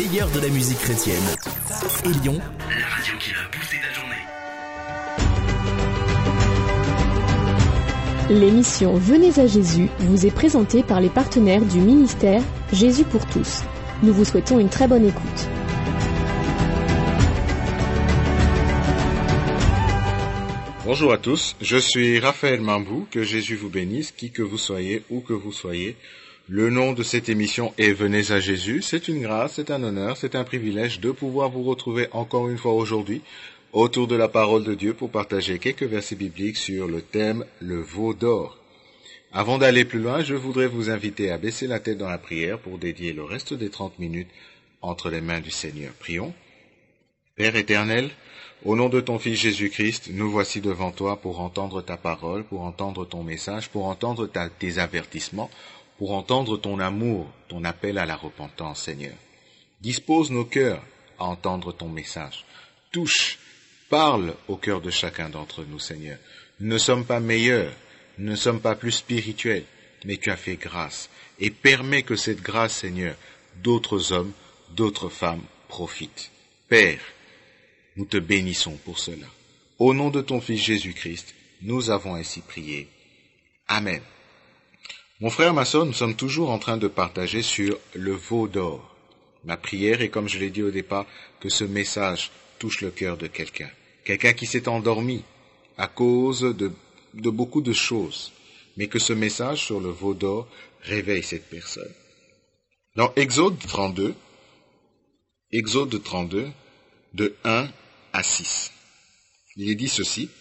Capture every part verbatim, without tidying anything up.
meilleur de la musique chrétienne. Élion, la radio qui va booster ta journée. L'émission Venez à Jésus vous est présentée par les partenaires du ministère Jésus pour tous. Nous vous souhaitons une très bonne écoute. Bonjour à tous, je suis Raphaël Mambou, que Jésus vous bénisse, qui que vous soyez, où que vous soyez. Le nom de cette émission est Venez à Jésus. C'est une grâce, c'est un honneur, c'est un privilège de pouvoir vous retrouver encore une fois aujourd'hui autour de la parole de Dieu pour partager quelques versets bibliques sur le thème le veau d'or. Avant d'aller plus loin, je voudrais vous inviter à baisser la tête dans la prière pour dédier le reste des trente minutes entre les mains du Seigneur. Prions. Père éternel, au nom de ton Fils Jésus-Christ, nous voici devant toi pour entendre ta parole, pour entendre ton message, pour entendre ta, tes avertissements, pour entendre ton amour, ton appel à la repentance, Seigneur. Dispose nos cœurs à entendre ton message. Touche, parle au cœur de chacun d'entre nous, Seigneur. Nous ne sommes pas meilleurs, nous ne sommes pas plus spirituels, mais tu as fait grâce. Et permets que cette grâce, Seigneur, d'autres hommes, d'autres femmes profitent. Père, nous te bénissons pour cela. Au nom de ton Fils Jésus-Christ, nous avons ainsi prié. Amen. Mon frère, ma sœur, nous sommes toujours en train de partager sur le veau d'or. Ma prière est, comme je l'ai dit au départ, que ce message touche le cœur de quelqu'un. Quelqu'un qui s'est endormi à cause de, de beaucoup de choses, mais que ce message sur le veau d'or réveille cette personne. Dans Exode trente-deux, Exode trente-deux, de un à six, il est dit ceci.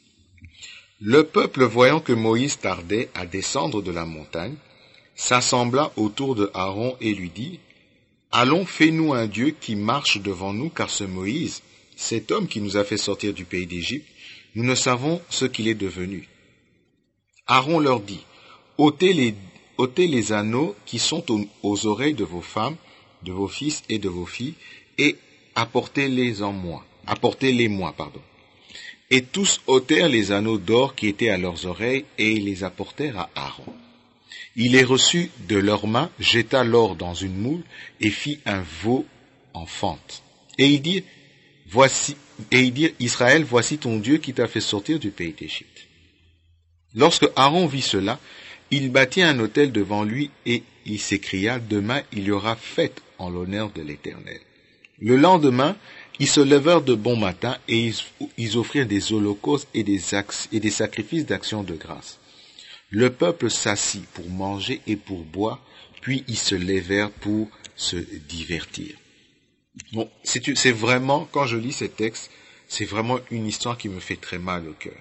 Le peuple, voyant que Moïse tardait à descendre de la montagne, s'assembla autour de Aaron et lui dit, « Allons, fais-nous un Dieu qui marche devant nous, car ce Moïse, cet homme qui nous a fait sortir du pays d'Égypte, nous ne savons ce qu'il est devenu. » Aaron leur dit, « ôtez les, ôtez les anneaux qui sont aux, aux oreilles de vos femmes, de vos fils et de vos filles, et apportez-les en moi, apportez-les moi, pardon. » Et tous ôtèrent les anneaux d'or qui étaient à leurs oreilles, et ils les apportèrent à Aaron. Il les reçut de leurs mains, jeta l'or dans une moule, et fit un veau en fente. Et il dit, voici, et il dit, Israël, voici ton Dieu qui t'a fait sortir du pays d'Égypte. Lorsque Aaron vit cela, il bâtit un autel devant lui, et il s'écria, demain il y aura fête en l'honneur de l'Éternel. Le lendemain, ils se levèrent de bon matin et ils, ils offrirent des holocaustes et des, et des sacrifices d'action de grâce. Le peuple s'assit pour manger et pour boire, puis ils se levèrent pour se divertir. Bon, c'est, c'est vraiment, quand je lis ces textes, c'est vraiment une histoire qui me fait très mal au cœur.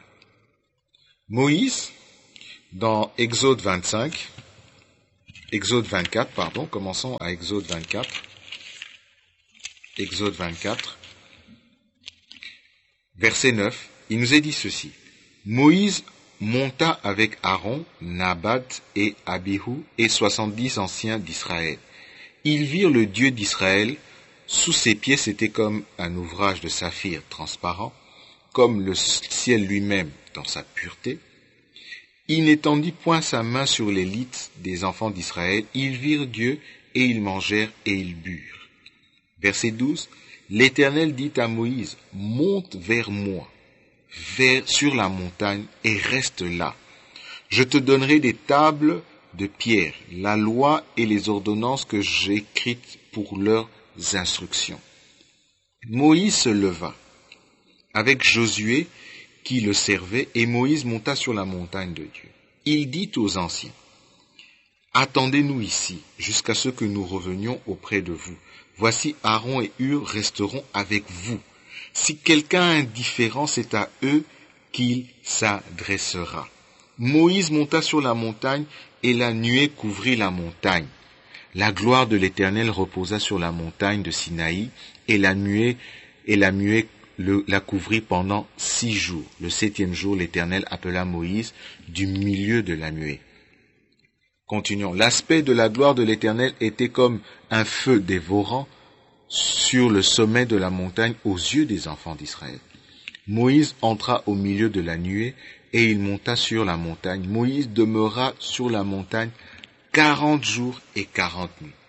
Moïse, dans Exode vingt-cinq, Exode vingt-quatre, pardon, commençons à Exode vingt-quatre. Exode vingt-quatre, verset neuf, il nous est dit ceci. Moïse monta avec Aaron, Nadab et Abihu et soixante-dix anciens d'Israël. Ils virent le Dieu d'Israël. Sous ses pieds, c'était comme un ouvrage de saphir transparent, comme le ciel lui-même dans sa pureté. Il n'étendit point sa main sur l'élite des enfants d'Israël. Ils virent Dieu et ils mangèrent et ils burent. Verset douze, l'Éternel dit à Moïse, monte vers moi, vers, sur la montagne, et reste là. Je te donnerai des tables de pierre, la loi et les ordonnances que j'ai écrites pour leurs instructions. Moïse se leva, avec Josué qui le servait, et Moïse monta sur la montagne de Dieu. Il dit aux anciens, attendez-nous ici, jusqu'à ce que nous revenions auprès de vous. Voici Aaron et Hur resteront avec vous. Si quelqu'un a indifférent, c'est à eux qu'il s'adressera. Moïse monta sur la montagne et la nuée couvrit la montagne. La gloire de l'Éternel reposa sur la montagne de Sinaï et la nuée, et la nuée le, la couvrit pendant six jours. Le septième jour, l'Éternel appela Moïse du milieu de la nuée. Continuons. L'aspect de la gloire de l'Éternel était comme un feu dévorant sur le sommet de la montagne aux yeux des enfants d'Israël. Moïse entra au milieu de la nuée et il monta sur la montagne. Moïse demeura sur la montagne quarante jours et quarante nuits.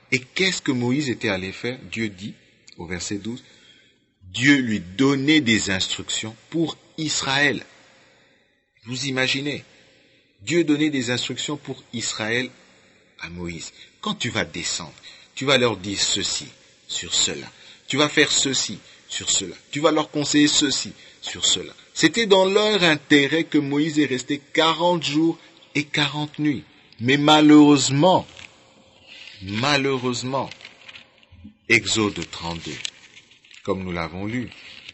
Et qu'est-ce que Moïse était allé faire? Dieu dit, au verset douze, Dieu lui donnait des instructions pour Israël. Vous imaginez? Dieu donnait des instructions pour Israël à Moïse. Quand tu vas descendre, tu vas leur dire ceci sur cela. Tu vas faire ceci sur cela. Tu vas leur conseiller ceci sur cela. C'était dans leur intérêt que Moïse est resté quarante jours et quarante nuits. Mais malheureusement, malheureusement, Exode trente-deux, comme nous l'avons lu,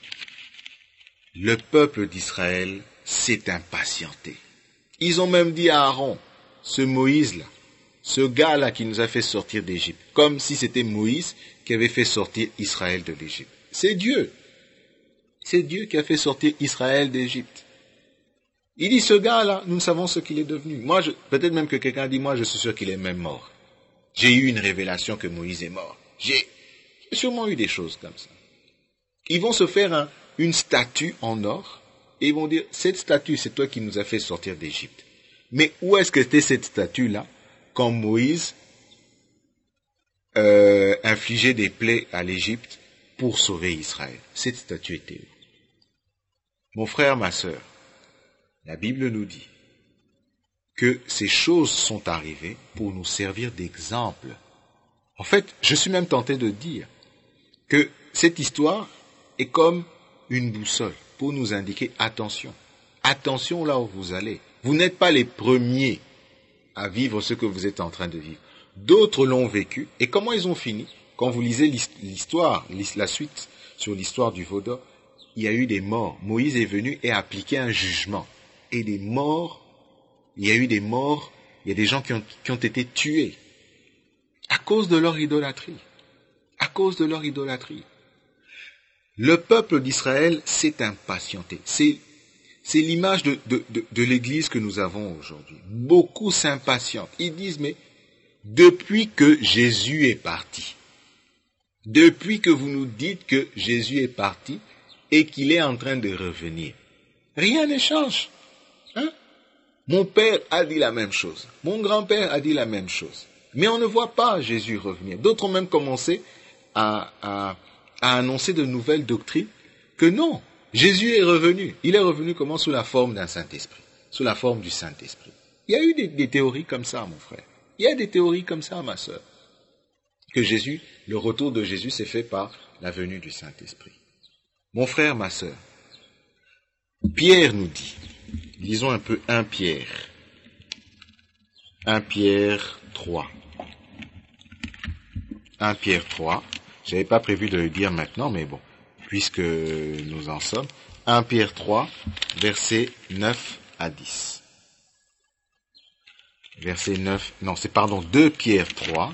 le peuple d'Israël s'est impatienté. Ils ont même dit à Aaron, ce Moïse-là, ce gars-là qui nous a fait sortir d'Égypte, comme si c'était Moïse qui avait fait sortir Israël de l'Égypte. C'est Dieu. C'est Dieu qui a fait sortir Israël d'Égypte. Il dit, ce gars-là, nous savons ce qu'il est devenu. Moi, je, peut-être même que quelqu'un dit, moi, je suis sûr qu'il est même mort. J'ai eu une révélation que Moïse est mort. J'ai, j'ai sûrement eu des choses comme ça. Ils vont se faire un, une statue en or, et ils vont dire, cette statue, c'est toi qui nous as fait sortir d'Égypte. Mais où est-ce que était cette statue-là, quand Moïse euh, infligeait des plaies à l'Égypte pour sauver Israël? Cette statue était où? Mon frère, ma sœur, la Bible nous dit que ces choses sont arrivées pour nous servir d'exemple. En fait, je suis même tenté de dire que cette histoire est comme une boussole pour nous indiquer attention. Attention là où vous allez. Vous n'êtes pas les premiers à vivre ce que vous êtes en train de vivre. D'autres l'ont vécu. Et comment ils ont fini? Quand vous lisez l'histoire, la suite sur l'histoire du veau d'or, il y a eu des morts. Moïse est venu et a appliqué un jugement. Et des morts, il y a eu des morts, il y a des gens qui ont, qui ont été tués à cause de leur idolâtrie. À cause de leur idolâtrie. Le peuple d'Israël s'est impatienté. C'est, c'est l'image de, de, de, de l'Église que nous avons aujourd'hui. Beaucoup s'impatientent. Ils disent, mais depuis que Jésus est parti, depuis que vous nous dites que Jésus est parti et qu'il est en train de revenir, rien ne change. Hein? Mon père a dit la même chose. Mon grand-père a dit la même chose. Mais on ne voit pas Jésus revenir. D'autres ont même commencé à, à, à annoncer de nouvelles doctrines que non, Jésus est revenu. Il est revenu comment? Sous la forme d'un Saint-Esprit. Sous la forme du Saint-Esprit. Il y a eu des, des théories comme ça, mon frère. Il y a des théories comme ça, ma sœur. Que Jésus, le retour de Jésus s'est fait par la venue du Saint-Esprit. Mon frère, ma sœur, Pierre nous dit, lisons un peu un Pierre. un Pierre trois. un Pierre trois. Je n'avais pas prévu de le dire maintenant, mais bon, puisque nous en sommes. un Pierre trois, versets neuf à dix. Verset neuf, non, c'est pardon, deux Pierre trois.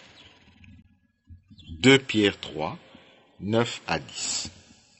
deux Pierre trois, neuf à dix.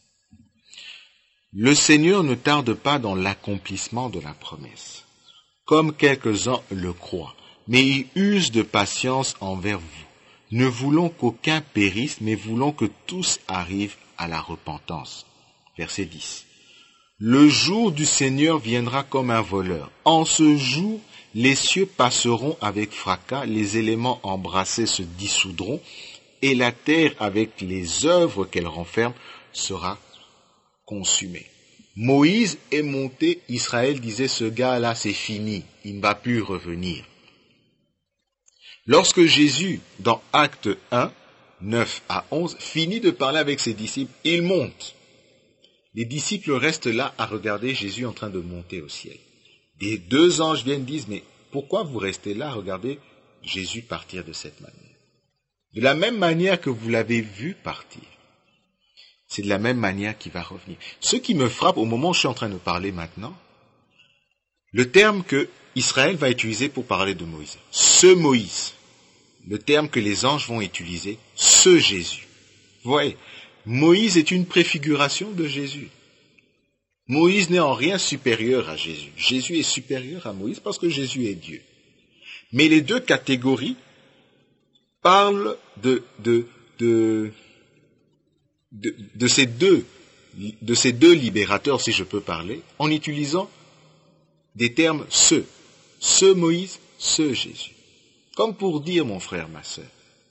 Le Seigneur ne tarde pas dans l'accomplissement de la promesse, comme quelques-uns le croient, mais il use de patience envers vous, ne voulons qu'aucun périsse, mais voulons que tous arrivent à la repentance. Verset dix. Le jour du Seigneur viendra comme un voleur. En ce jour, les cieux passeront avec fracas, les éléments embrassés se dissoudront, et la terre, avec les œuvres qu'elle renferme, sera consumée. Moïse est monté, Israël disait, ce gars-là, c'est fini, il ne va plus revenir. Lorsque Jésus, dans Acte un, neuf à onze, finit de parler avec ses disciples, il monte. Les disciples restent là à regarder Jésus en train de monter au ciel. Les deux anges viennent et disent, mais pourquoi vous restez là à regarder Jésus partir de cette manière? De la même manière que vous l'avez vu partir, c'est de la même manière qu'il va revenir. Ce qui me frappe au moment où je suis en train de parler maintenant, le terme que Israël va utiliser pour parler de Moïse, ce Moïse, le terme que les anges vont utiliser, ce Jésus. Vous voyez, Moïse est une préfiguration de Jésus. Moïse n'est en rien supérieur à Jésus. Jésus est supérieur à Moïse parce que Jésus est Dieu. Mais les deux catégories parlent de, de, de, de, de, ces deux, de ces deux libérateurs, si je peux parler, en utilisant des termes ce. Ce Moïse, ce Jésus. Comme pour dire, mon frère, ma sœur,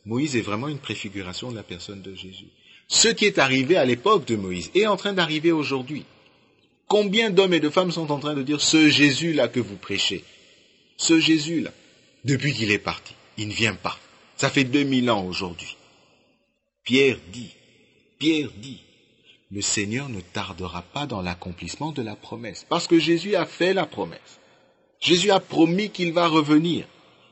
Moïse est vraiment une préfiguration de la personne de Jésus. Ce qui est arrivé à l'époque de Moïse est en train d'arriver aujourd'hui. Combien d'hommes et de femmes sont en train de dire ce Jésus-là que vous prêchez, ce Jésus-là, depuis qu'il est parti, il ne vient pas. Ça fait deux mille ans aujourd'hui. Pierre dit, Pierre dit, le Seigneur ne tardera pas dans l'accomplissement de la promesse, parce que Jésus a fait la promesse. Jésus a promis qu'il va revenir.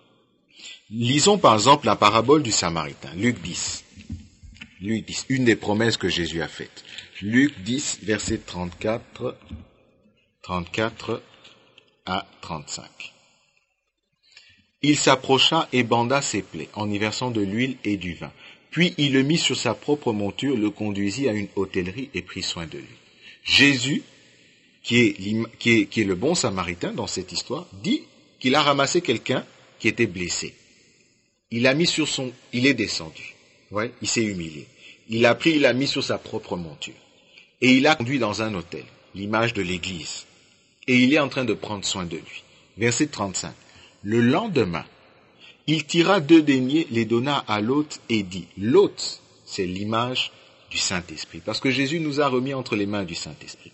Lisons par exemple la parabole du Samaritain, Luc dix. Luc dix, une des promesses que Jésus a faites. Luc dix, versets trente-quatre, trente-quatre à trente-cinq. Il s'approcha et banda ses plaies, en y versant de l'huile et du vin. Puis il le mit sur sa propre monture, le conduisit à une hôtellerie et prit soin de lui. Jésus, qui est, qui est, qui est le bon Samaritain dans cette histoire, dit qu'il a ramassé quelqu'un qui était blessé. Il a mis sur son, il est descendu. Ouais, il s'est humilié. Il a pris, il a mis sur sa propre monture. Et il l'a conduit dans un hôtel, l'image de l'église. Et il est en train de prendre soin de lui. Verset trente-cinq. Le lendemain, il tira deux deniers, les donna à l'hôte et dit, l'hôte, c'est l'image du Saint-Esprit. Parce que Jésus nous a remis entre les mains du Saint-Esprit.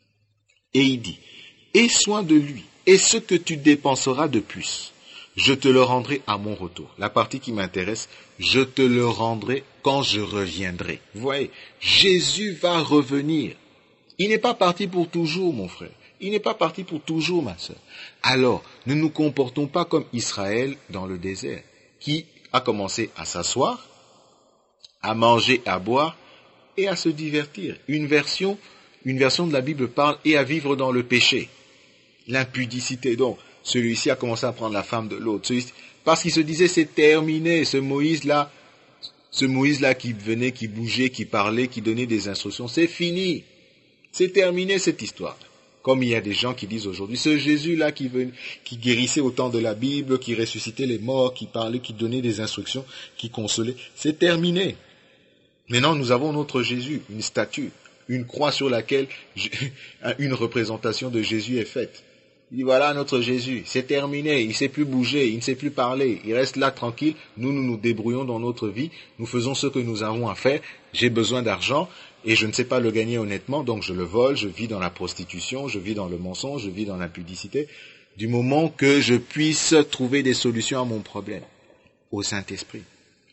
Et il dit, aie soin de lui, et ce que tu dépenseras de plus, je te le rendrai à mon retour. La partie qui m'intéresse, je te le rendrai quand je reviendrai. Vous voyez, Jésus va revenir. Il n'est pas parti pour toujours, mon frère. Il n'est pas parti pour toujours, ma sœur. Alors, ne nous comportons pas comme Israël dans le désert, qui a commencé à s'asseoir, à manger, à boire et à se divertir. Une version, une version de la Bible parle et à vivre dans le péché. L'impudicité, donc. Celui-ci a commencé à prendre la femme de l'autre. Parce qu'il se disait, c'est terminé, ce Moïse-là, ce Moïse-là qui venait, qui bougeait, qui parlait, qui donnait des instructions, c'est fini. C'est terminé cette histoire. Comme il y a des gens qui disent aujourd'hui, ce Jésus-là qui, venait, qui guérissait au temps de la Bible, qui ressuscitait les morts, qui parlait, qui donnait des instructions, qui consolait, c'est terminé. Maintenant, nous avons notre Jésus, une statue, une croix sur laquelle une représentation de Jésus est faite. Il dit, voilà notre Jésus, c'est terminé, il ne sait plus bouger, il ne sait plus parler, il reste là tranquille, nous, nous nous débrouillons dans notre vie, nous faisons ce que nous avons à faire, j'ai besoin d'argent et je ne sais pas le gagner honnêtement, donc je le vole, je vis dans la prostitution, je vis dans le mensonge, je vis dans l'impudicité, du moment que je puisse trouver des solutions à mon problème. Au Saint-Esprit,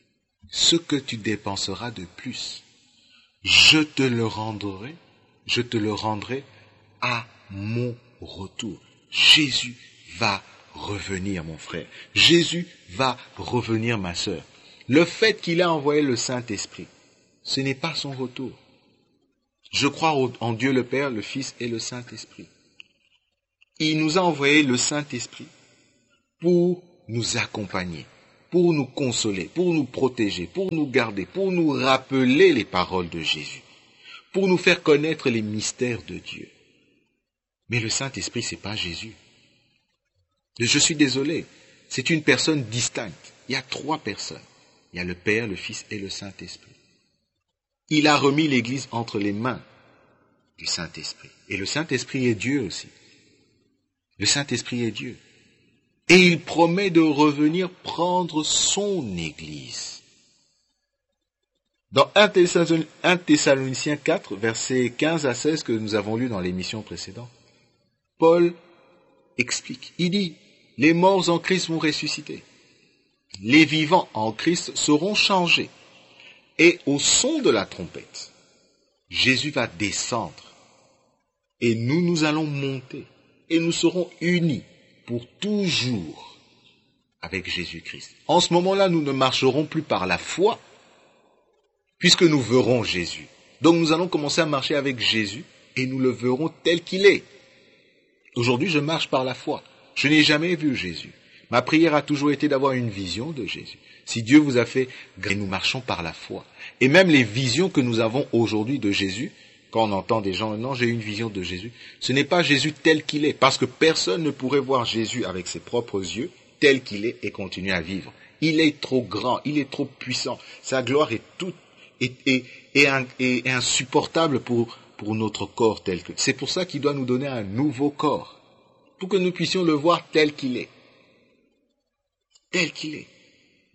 ce que tu dépenseras de plus, je te le rendrai, je te le rendrai à mon retour. Jésus va revenir, mon frère. Jésus va revenir, ma sœur. Le fait qu'il a envoyé le Saint-Esprit, ce n'est pas son retour. Je crois en Dieu le Père, le Fils et le Saint-Esprit. Il nous a envoyé le Saint-Esprit pour nous accompagner, pour nous consoler, pour nous protéger, pour nous garder, pour nous rappeler les paroles de Jésus, pour nous faire connaître les mystères de Dieu. Mais le Saint-Esprit, c'est pas Jésus. Je suis désolé, c'est une personne distincte. Il y a trois personnes. Il y a le Père, le Fils et le Saint-Esprit. Il a remis l'Église entre les mains du Saint-Esprit. Et le Saint-Esprit est Dieu aussi. Le Saint-Esprit est Dieu. Et il promet de revenir prendre son Église. Dans un Thessaloniciens quatre, versets quinze à seize, que nous avons lu dans l'émission précédente, Paul explique, il dit, les morts en Christ vont ressusciter, les vivants en Christ seront changés, et au son de la trompette, Jésus va descendre, et nous, nous allons monter, et nous serons unis pour toujours avec Jésus-Christ. En ce moment-là, nous ne marcherons plus par la foi, puisque nous verrons Jésus. Donc nous allons commencer à marcher avec Jésus, et nous le verrons tel qu'il est. Aujourd'hui, je marche par la foi. Je n'ai jamais vu Jésus. Ma prière a toujours été d'avoir une vision de Jésus. Si Dieu vous a fait, nous marchons par la foi. Et même les visions que nous avons aujourd'hui de Jésus, quand on entend des gens, non, j'ai une vision de Jésus, ce n'est pas Jésus tel qu'il est, parce que personne ne pourrait voir Jésus avec ses propres yeux, tel qu'il est, et continuer à vivre. Il est trop grand, il est trop puissant. Sa gloire est toute, est, est, est, un, est, est insupportable pour pour notre corps tel que. C'est pour ça qu'il doit nous donner un nouveau corps, pour que nous puissions le voir tel qu'il est. Tel qu'il est.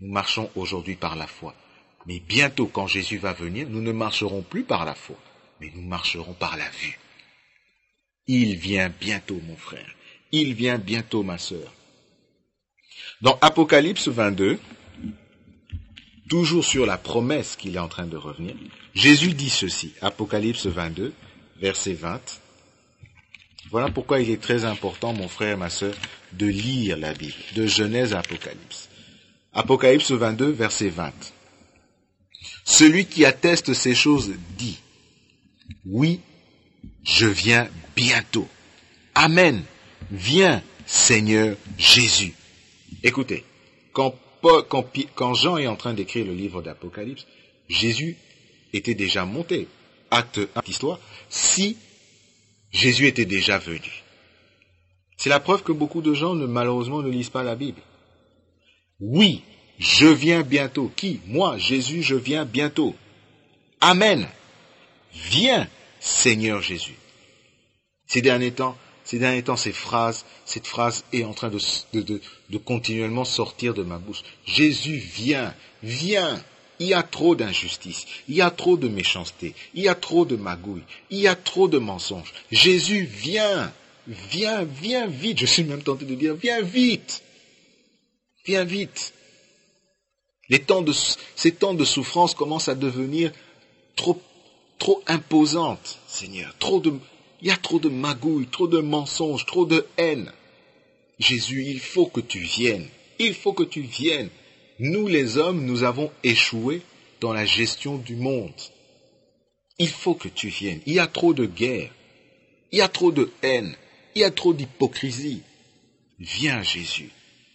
Nous marchons aujourd'hui par la foi. Mais bientôt, quand Jésus va venir, nous ne marcherons plus par la foi, mais nous marcherons par la vue. Il vient bientôt, mon frère. Il vient bientôt, ma sœur. Dans Apocalypse vingt-deux, toujours sur la promesse qu'il est en train de revenir, Jésus dit ceci, Apocalypse vingt-deux, verset vingt. Voilà pourquoi il est très important, mon frère, ma sœur, de lire la Bible, de Genèse à Apocalypse. Apocalypse vingt-deux, verset vingt. Celui qui atteste ces choses dit, oui, je viens bientôt. Amen. Viens, Seigneur Jésus. Écoutez, quand, Paul, quand, quand Jean est en train d'écrire le livre d'Apocalypse, Jésus était déjà monté. Acte un d'histoire. Si Jésus était déjà venu. C'est la preuve que beaucoup de gens, ne, malheureusement, ne lisent pas la Bible. Oui, je viens bientôt. Qui? Moi, Jésus, je viens bientôt. Amen. Viens, Seigneur Jésus. Ces derniers temps, ces derniers temps, ces phrases, cette phrase est en train de, de, de, de continuellement sortir de ma bouche. Jésus, viens, viens. Il y a trop d'injustice, il y a trop de méchanceté, il y a trop de magouilles, il y a trop de mensonges. Jésus, viens, viens, viens vite. Je suis même tenté de dire, viens vite. Viens vite. Les temps de, ces temps de souffrance commencent à devenir trop, trop imposantes, Seigneur. Trop de, il y a trop de magouilles, trop de mensonges, trop de haine. Jésus, il faut que tu viennes. Il faut que tu viennes. Nous, les hommes, nous avons échoué dans la gestion du monde. Il faut que tu viennes. Il y a trop de guerre. Il y a trop de haine. Il y a trop d'hypocrisie. Viens, Jésus.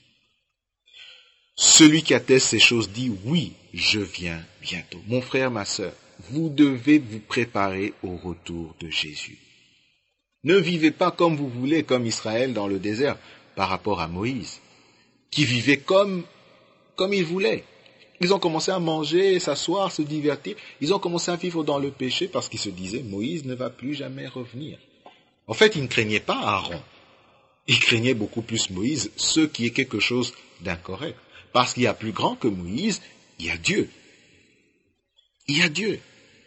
Celui qui atteste ces choses dit, oui, je viens bientôt. Mon frère, ma sœur, vous devez vous préparer au retour de Jésus. Ne vivez pas comme vous voulez, comme Israël dans le désert, par rapport à Moïse, qui vivait comme, comme il voulait. Ils ont commencé à manger, s'asseoir, se divertir. Ils ont commencé à vivre dans le péché parce qu'ils se disaient, Moïse ne va plus jamais revenir. En fait, ils ne craignaient pas Aaron. Ils craignaient beaucoup plus Moïse, ce qui est quelque chose d'incorrect. Parce qu'il y a plus grand que Moïse, il y a Dieu. Il y a Dieu.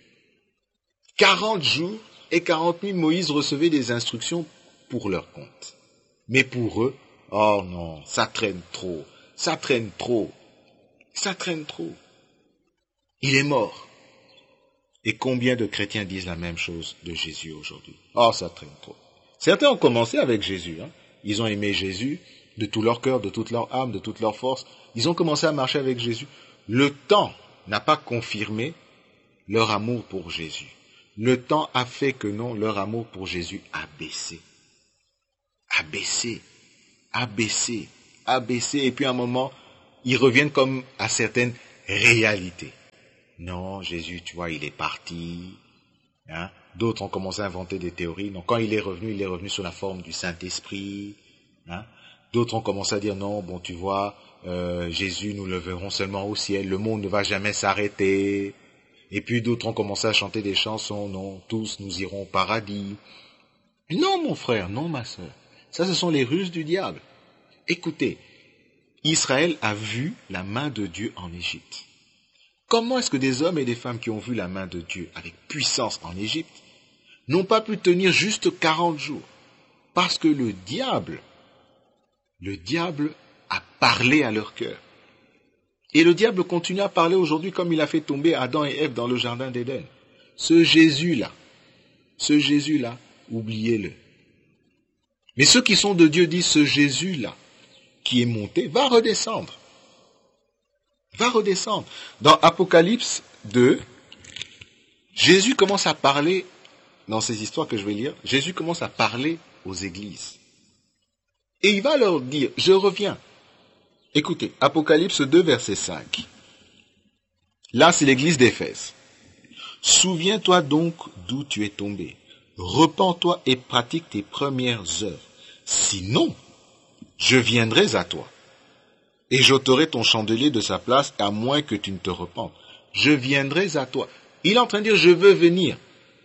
Quarante jours et quarante nuits, Moïse recevait des instructions pour leur compte. Mais pour eux, oh non, ça traîne trop, ça traîne trop, ça traîne trop. Il est mort. Et combien de chrétiens disent la même chose de Jésus aujourd'hui? Oh, ça traîne trop. Certains ont commencé avec Jésus, hein. Ils ont aimé Jésus de tout leur cœur, de toute leur âme, de toute leur force. Ils ont commencé à marcher avec Jésus. Le temps n'a pas confirmé leur amour pour Jésus. Le temps a fait que non, leur amour pour Jésus a baissé. A baissé. A baissé. A baissé. Et puis à un moment, ils reviennent comme à certaines réalités. Non, Jésus, tu vois, il est parti. Hein? D'autres ont commencé à inventer des théories. Donc quand il est revenu, il est revenu sous la forme du Saint-Esprit. Hein? D'autres ont commencé à dire non, bon tu vois, euh, Jésus nous le verrons seulement au ciel, le monde ne va jamais s'arrêter. Et puis d'autres ont commencé à chanter des chansons, non, tous nous irons au paradis. Non mon frère, non ma sœur, ça ce sont les ruses du diable. Écoutez, Israël a vu la main de Dieu en Égypte. Comment est-ce que des hommes et des femmes qui ont vu la main de Dieu avec puissance en Égypte n'ont pas pu tenir juste quarante jours? Parce que le diable Le diable a parlé à leur cœur. Et le diable continue à parler aujourd'hui comme il a fait tomber Adam et Ève dans le jardin d'Éden. Ce Jésus-là, ce Jésus-là, oubliez-le. Mais ceux qui sont de Dieu disent ce Jésus-là, qui est monté, va redescendre. Va redescendre. Dans Apocalypse deux, Jésus commence à parler, dans ces histoires que je vais lire, Jésus commence à parler aux églises. Et il va leur dire, je reviens. Écoutez, Apocalypse deux, verset cinq. Là, c'est l'église d'Éphèse. Souviens-toi donc d'où tu es tombé. Repens-toi et pratique tes premières œuvres. Sinon, je viendrai à toi. Et j'ôterai ton chandelier de sa place, à moins que tu ne te repentes. Je viendrai à toi. Il est en train de dire, je veux venir.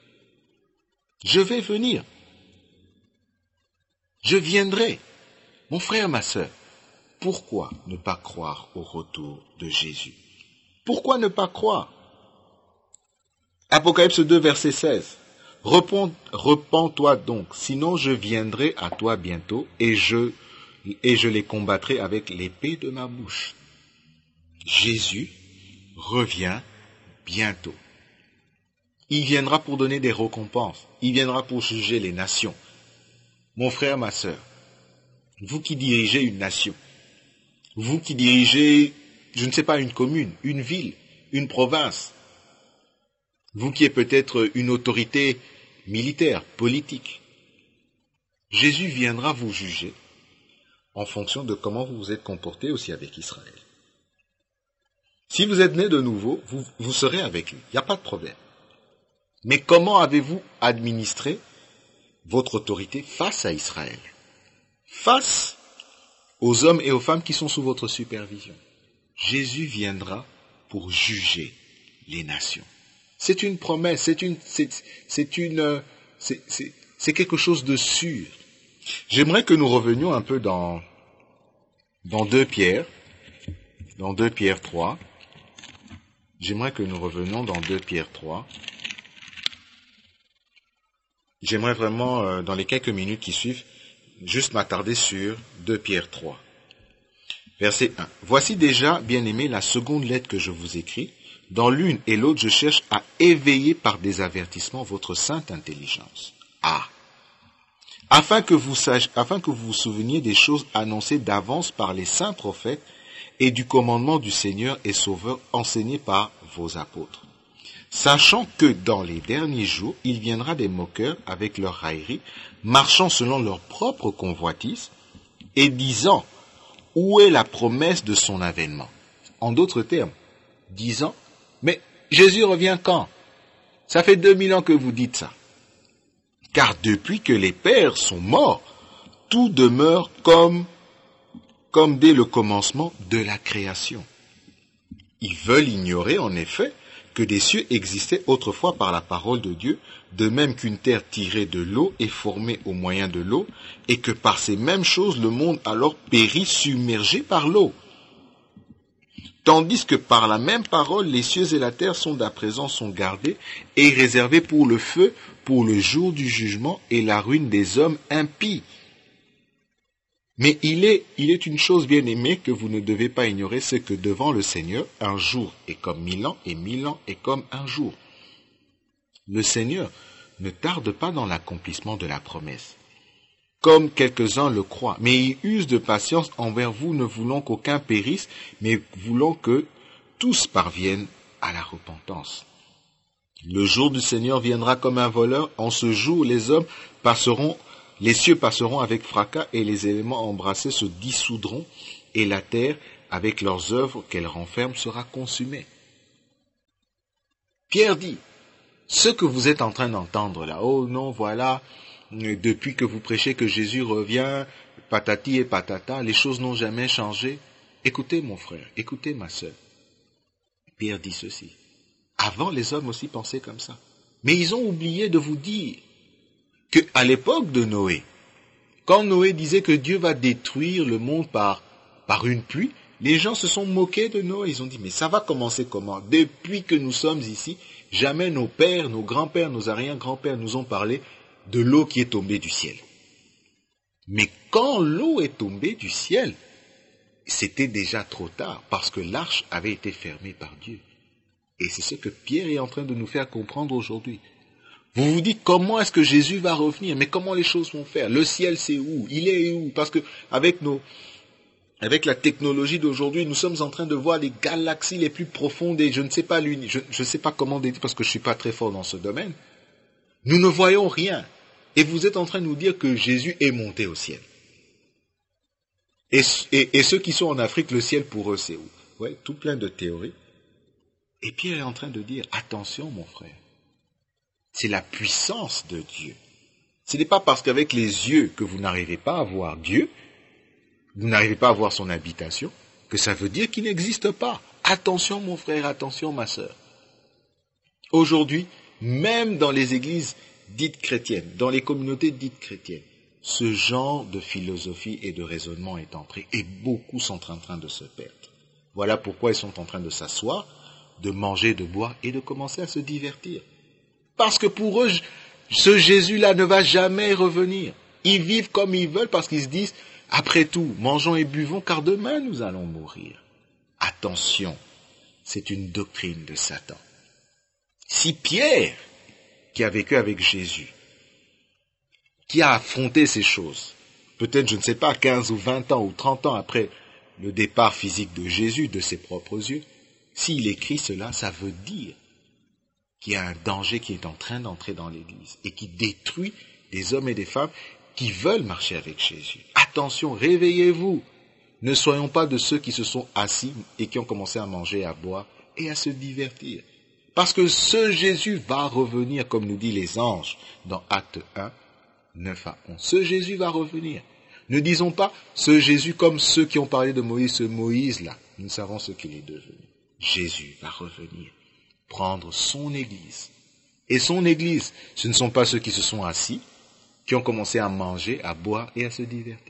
Je vais venir. Je viendrai. Mon frère, ma sœur, pourquoi ne pas croire au retour de Jésus? Pourquoi ne pas croire? Apocalypse deux, verset seize. Repens, repens-toi donc, sinon je viendrai à toi bientôt et je, et je les combattrai avec l'épée de ma bouche. Jésus revient bientôt. Il viendra pour donner des récompenses. Il viendra pour juger les nations. Mon frère, ma sœur, vous qui dirigez une nation, vous qui dirigez, je ne sais pas, une commune, une ville, une province, vous qui êtes peut-être une autorité militaire, politique, Jésus viendra vous juger en fonction de comment vous vous êtes comporté aussi avec Israël. Si vous êtes né de nouveau, vous, vous serez avec lui, il n'y a pas de problème. Mais comment avez-vous administré votre autorité face à Israël, face aux hommes et aux femmes qui sont sous votre supervision? Jésus viendra pour juger les nations. C'est une promesse, c'est une, c'est, c'est une, c'est, c'est, c'est quelque chose de sûr. J'aimerais que nous revenions un peu dans, dans deux Pierre, dans deux Pierre trois. J'aimerais que nous revenions dans deux Pierre trois. J'aimerais vraiment, euh, dans les quelques minutes qui suivent, juste m'attarder sur deux Pierre trois. Verset un. Voici déjà, bien-aimés, la seconde lettre que je vous écris. Dans l'une et l'autre, je cherche à éveiller par des avertissements votre sainte intelligence. Ah. Afin que vous sachiez, afin que vous vous souveniez des choses annoncées d'avance par les saints prophètes et du commandement du Seigneur et Sauveur enseigné par vos apôtres. Sachant que dans les derniers jours, il viendra des moqueurs avec leur raillerie, marchant selon leur propre convoitise et disant, où est la promesse de son avènement? En d'autres termes, disant, mais Jésus revient quand? Ça fait deux mille ans que vous dites ça. Car depuis que les pères sont morts, tout demeure comme, comme dès le commencement de la création. Ils veulent ignorer en effet que des cieux existaient autrefois par la parole de Dieu, de même qu'une terre tirée de l'eau est formée au moyen de l'eau, et que par ces mêmes choses le monde alors périt submergé par l'eau. Tandis que par la même parole, les cieux et la terre sont d'à présent sont gardés et réservés pour le feu, pour le jour du jugement et la ruine des hommes impies. Mais il est, il est une chose bien aimée que vous ne devez pas ignorer, c'est que devant le Seigneur, un jour est comme mille ans et mille ans est comme un jour. Le Seigneur ne tarde pas dans l'accomplissement de la promesse, comme quelques-uns le croient, mais il use de patience envers vous, ne voulant qu'aucun périsse, mais voulant que tous parviennent à la repentance. Le jour du Seigneur viendra comme un voleur. En ce jour, les hommes passeront, les cieux passeront avec fracas et les éléments embrassés se dissoudront et la terre, avec leurs œuvres qu'elle renferme, sera consumée. Pierre dit, ce que vous êtes en train d'entendre là, oh non, voilà, depuis que vous prêchez que Jésus revient, patati et patata, les choses n'ont jamais changé. Écoutez mon frère, écoutez ma sœur. Pierre dit ceci. Avant, les hommes aussi pensaient comme ça. Mais ils ont oublié de vous dire qu'à l'époque de Noé, quand Noé disait que Dieu va détruire le monde par, par une pluie, les gens se sont moqués de Noé. Ils ont dit, mais ça va commencer comment? Depuis que nous sommes ici, jamais nos pères, nos grands-pères, nos arrière-grands-pères nous ont parlé de l'eau qui est tombée du ciel. Mais quand l'eau est tombée du ciel, c'était déjà trop tard, parce que l'arche avait été fermée par Dieu. Et c'est ce que Pierre est en train de nous faire comprendre aujourd'hui. Vous vous dites, comment est-ce que Jésus va revenir? Mais comment les choses vont faire? Le ciel, c'est où? Il est où? Parce que avec nos, avec la technologie d'aujourd'hui, nous sommes en train de voir les galaxies les plus profondes et je ne sais pas l'uni, je ne sais pas comment dire parce que je suis pas très fort dans ce domaine. Nous ne voyons rien. Et vous êtes en train de nous dire que Jésus est monté au ciel. Et, et, et ceux qui sont en Afrique, le ciel pour eux, c'est où? Ouais, tout plein de théories. Et Pierre est en train de dire, attention mon frère, c'est la puissance de Dieu. Ce n'est pas parce qu'avec les yeux que vous n'arrivez pas à voir Dieu, vous n'arrivez pas à voir son habitation, que ça veut dire qu'il n'existe pas. Attention mon frère, attention ma sœur. Aujourd'hui, même dans les églises dites chrétiennes, dans les communautés dites chrétiennes, ce genre de philosophie et de raisonnement est entré et beaucoup sont en train de se perdre. Voilà pourquoi ils sont en train de s'asseoir, de manger, de boire et de commencer à se divertir. Parce que pour eux, ce Jésus-là ne va jamais revenir. Ils vivent comme ils veulent parce qu'ils se disent, après tout, mangeons et buvons car demain nous allons mourir. Attention, c'est une doctrine de Satan. Si Pierre, qui a vécu avec Jésus, qui a affronté ces choses, peut-être, je ne sais pas, quinze ou vingt ans ou trente ans après le départ physique de Jésus de ses propres yeux, s'il écrit cela, ça veut dire qu'il y a un danger qui est en train d'entrer dans l'Église et qui détruit des hommes et des femmes qui veulent marcher avec Jésus. Attention, réveillez-vous. Ne soyons pas de ceux qui se sont assis et qui ont commencé à manger, à boire et à se divertir. Parce que ce Jésus va revenir, comme nous dit les anges dans Acte un, neuf à onze. Ce Jésus va revenir. Ne disons pas ce Jésus comme ceux qui ont parlé de Moïse, ce Moïse-là. Nous savons ce qu'il est devenu. Jésus va revenir, prendre son Église. Et son Église, ce ne sont pas ceux qui se sont assis, qui ont commencé à manger, à boire et à se divertir.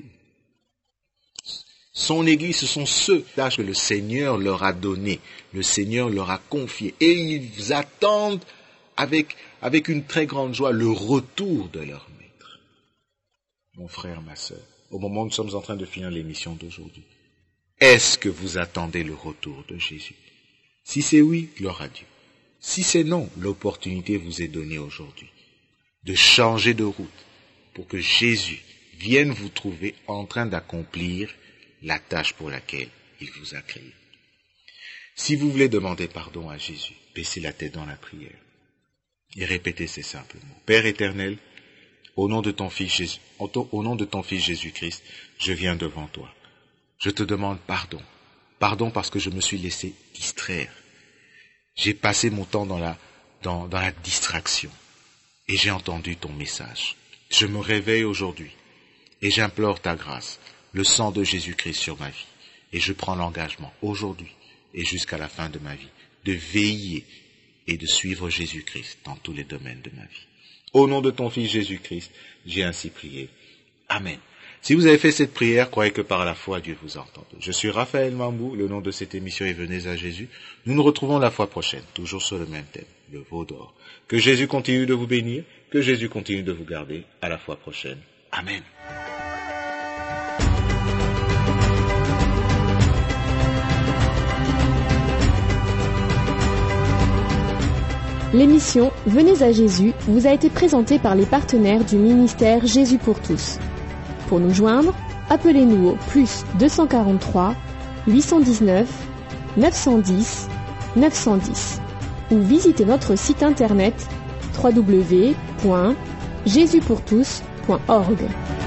Son Église, ce sont ceux que le Seigneur leur a donné, le Seigneur leur a confié. Et ils attendent avec, avec une très grande joie le retour de leur Maître. Mon frère, ma sœur, au moment où nous sommes en train de finir l'émission d'aujourd'hui, est-ce que vous attendez le retour de Jésus? Si c'est oui, gloire à Dieu. Si c'est non, l'opportunité vous est donnée aujourd'hui de changer de route pour que Jésus vienne vous trouver en train d'accomplir la tâche pour laquelle il vous a créé. Si vous voulez demander pardon à Jésus, baissez la tête dans la prière et répétez ces simples mots. Père éternel, au nom de ton Fils Jésus, au nom de ton Fils Jésus-Christ, je viens devant toi. Je te demande pardon. Pardon parce que je me suis laissé distraire. J'ai passé mon temps dans la, dans, dans la distraction et j'ai entendu ton message. Je me réveille aujourd'hui et j'implore ta grâce, le sang de Jésus-Christ sur ma vie. Et je prends l'engagement aujourd'hui et jusqu'à la fin de ma vie de veiller et de suivre Jésus-Christ dans tous les domaines de ma vie. Au nom de ton Fils Jésus-Christ, j'ai ainsi prié. Amen. Si vous avez fait cette prière, croyez que par la foi, Dieu vous a entendu. Je suis Raphaël Mambou, le nom de cette émission est Venez à Jésus. Nous nous retrouvons la fois prochaine, toujours sur le même thème, le veau d'or. Que Jésus continue de vous bénir, que Jésus continue de vous garder. À la fois prochaine. Amen. L'émission Venez à Jésus vous a été présentée par les partenaires du ministère Jésus pour tous. Pour nous joindre, appelez-nous au plus deux cent quarante-trois, huit cent dix-neuf, neuf cent dix, neuf cent dix ou visitez notre site internet w w w point jésus pour tous point org.